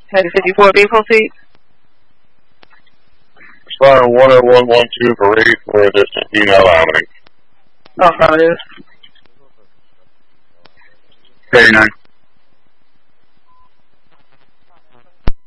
Heading 54B, proceed. Fire 10112 for ready for the Santina Island. Affirmative. 39.